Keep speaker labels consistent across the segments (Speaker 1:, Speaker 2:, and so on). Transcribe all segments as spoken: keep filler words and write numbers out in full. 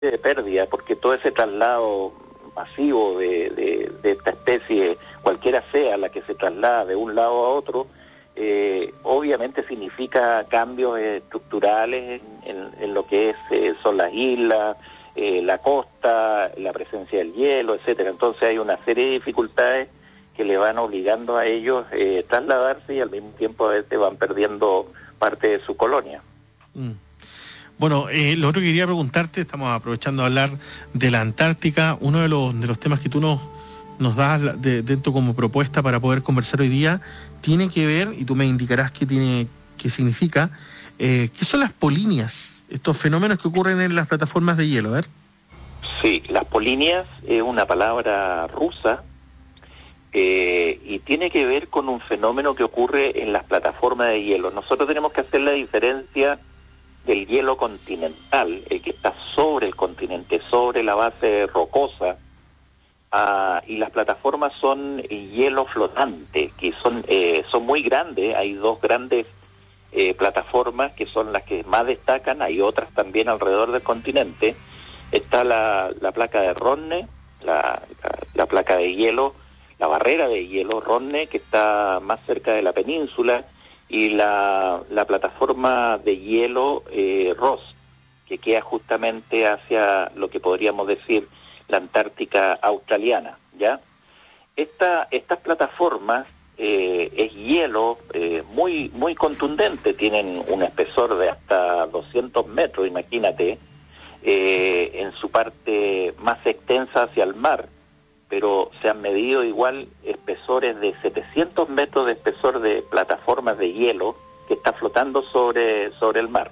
Speaker 1: de pérdida, porque todo ese traslado masivo de, de, de esta especie, cualquiera sea la que se traslada de un lado a otro, eh, obviamente significa cambios estructurales en, en, en lo que es eh, son las islas, eh, la costa, la presencia del hielo, etcétera. Entonces hay una serie de dificultades que le van obligando a ellos eh, trasladarse y al mismo tiempo a veces van perdiendo parte de su colonia.
Speaker 2: Mm. Bueno, eh, lo otro que quería preguntarte, estamos aprovechando a hablar de la Antártica, uno de los, de los temas que tú nos, nos das de, dentro como propuesta para poder conversar hoy día, tiene que ver, y tú me indicarás qué tiene, qué significa, eh, ¿qué son las polinias? Estos fenómenos que ocurren en las plataformas de hielo, a ver.
Speaker 1: Sí, las polinias es una palabra rusa eh, y tiene que ver con un fenómeno que ocurre en las plataformas de hielo. Nosotros tenemos que hacer la diferencia del hielo continental, el que está sobre el continente, sobre la base rocosa, uh, y las plataformas son hielo flotante, que son, eh, son muy grandes. Hay dos grandes eh, plataformas que son las que más destacan, hay otras también alrededor del continente. Está la, la placa de Rottne, la, la, la placa de hielo, la barrera de hielo Rottne, que está más cerca de la península, y la, la plataforma de hielo eh, Ross, que queda justamente hacia lo que podríamos decir la Antártica australiana, ¿ya? Esta, estas plataformas eh, es hielo eh, muy, muy contundente, tienen un espesor de hasta doscientos metros, imagínate, eh, en su parte más extensa hacia el mar, pero se han medido igual espesores de setecientos metros de espesor de plataformas de hielo que está flotando sobre, sobre el mar.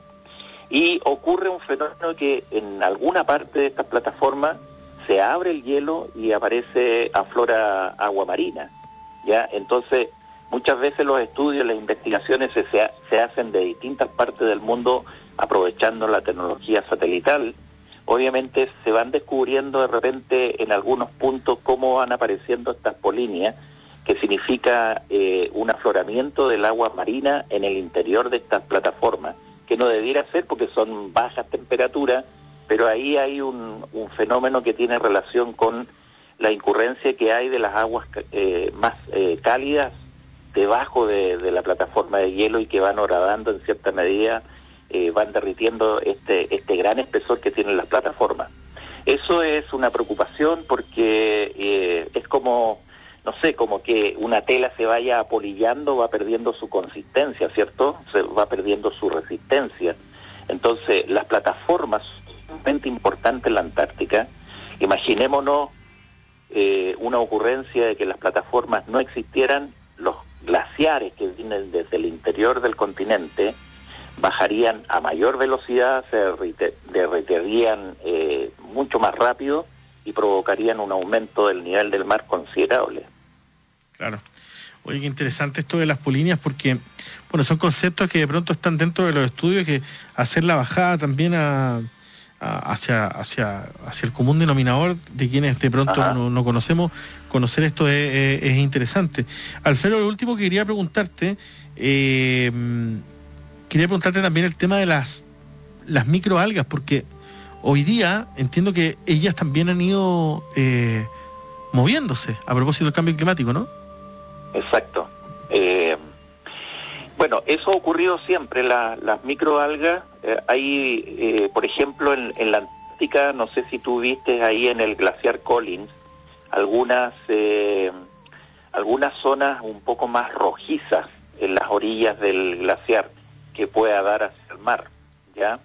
Speaker 1: Y ocurre un fenómeno que en alguna parte de estas plataformas se abre el hielo y aparece, aflora agua marina, ¿ya? Entonces, muchas veces los estudios, las investigaciones se, se, se hacen de distintas partes del mundo aprovechando la tecnología satelital. Obviamente se van descubriendo de repente en algunos puntos cómo van apareciendo estas polinias, que significa eh, un afloramiento del agua marina en el interior de estas plataformas, que no debiera ser porque son bajas temperaturas, pero ahí hay un, un fenómeno que tiene relación con la incurrencia que hay de las aguas eh, más eh, cálidas debajo de, de la plataforma de hielo y que van horadando en cierta medida, Eh, van derritiendo este este gran espesor que tienen las plataformas. Eso es una preocupación porque eh, es como, no sé, como que una tela se vaya apolillando, va perdiendo su consistencia, ¿cierto? Se va perdiendo su resistencia. Entonces, las plataformas son sumamente importantes en la Antártica. Imaginémonos eh, una ocurrencia de que las plataformas no existieran, los glaciares que vienen desde el interior del continente bajarían a mayor velocidad, se derretirían eh, mucho más rápido y provocarían un aumento del nivel del mar considerable.
Speaker 2: Claro. Oye, qué interesante esto de las polinias, porque bueno, son conceptos que de pronto están dentro de los estudios, que hacer la bajada también a, a, hacia, hacia, hacia el común denominador de quienes de pronto no, no conocemos, conocer esto es, es, es interesante. Alfredo, lo último que quería preguntarte, eh, Quería preguntarte también el tema de las, las microalgas, porque hoy día entiendo que ellas también han ido eh, moviéndose a propósito del cambio climático, ¿no?
Speaker 1: Exacto. Eh, bueno, eso ha ocurrido siempre, la, las microalgas. Eh, hay, eh, por ejemplo, en, en la Antártica, no sé si tú viste ahí en el glaciar Collins, algunas, eh, algunas zonas un poco más rojizas en las orillas del glaciar, que pueda dar hacia el mar, ¿ya?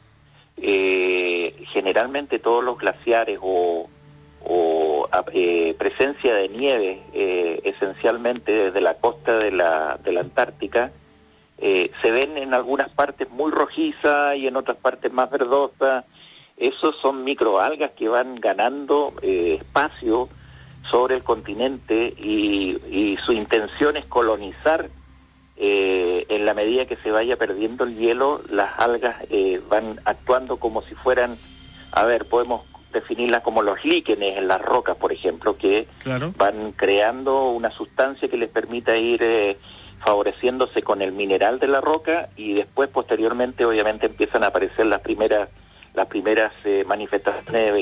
Speaker 1: Eh, generalmente todos los glaciares o, o eh, presencia de nieve, eh, esencialmente desde la costa de la, de la Antártica, eh, se ven en algunas partes muy rojizas y en otras partes más verdosas. Esos son microalgas que van ganando eh, espacio sobre el continente y, y su intención es colonizar. Eh, en la medida que se vaya perdiendo el hielo, las algas eh, van actuando como si fueran, a ver, podemos definirlas como los líquenes en las rocas, por ejemplo, que claro, van creando una sustancia que les permita ir eh, favoreciéndose con el mineral de la roca, y después, posteriormente, obviamente empiezan a aparecer las primeras las primeras eh, manifestaciones de